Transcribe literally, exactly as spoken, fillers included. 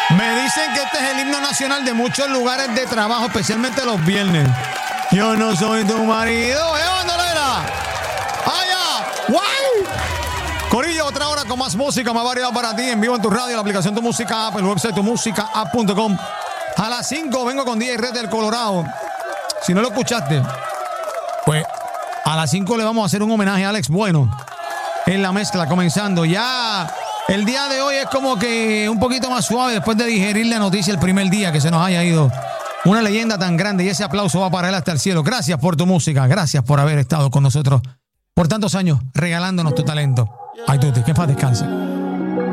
Me dicen que este es el himno nacional de muchos lugares de trabajo, especialmente los viernes. Yo no soy tu marido. ¡Eh, bandolera! ¡Allá! ¡Guay! Corillo, otra hora con más música, más variedad para ti, en vivo en tu radio, la aplicación Tu Música App, el website tu música app punto com. A las cinco vengo con D J Red del Colorado. Si no lo escuchaste, pues a las cinco le vamos a hacer un homenaje a Alex Bueno en la mezcla, comenzando. Ya el día de hoy es como que un poquito más suave después de digerir la noticia el primer día que se nos haya ido una leyenda tan grande, y ese aplauso va para él hasta el cielo. Gracias por tu música, gracias por haber estado con nosotros por tantos años regalándonos tu talento. Ay, Tuti, que paz descanse.